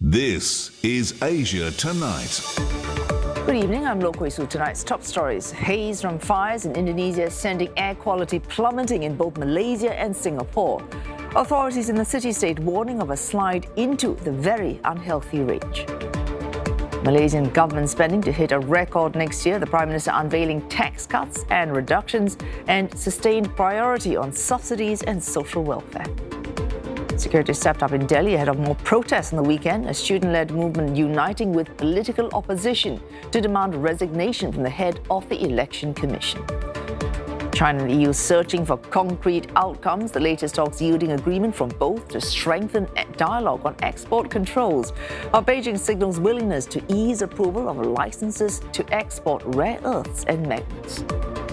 This is Asia Tonight. Good evening, I'm Lo Koi Su. Tonight's top stories. Haze from fires in Indonesia sending air quality plummeting in both Malaysia and Singapore. Authorities in the city-state warning of a slide into the very unhealthy range. Malaysian government spending to hit a record next year. The Prime Minister unveiling tax cuts and reductions and sustained priority on subsidies and social welfare. Security stepped up in Delhi ahead of more protests on the weekend, a student-led movement uniting with political opposition to demand resignation from the head of the Election Commission. China and the EU searching for concrete outcomes, the latest talks yielding agreement from both to strengthen dialogue on export controls, while Beijing signals willingness to ease approval of licenses to export rare earths and magnets.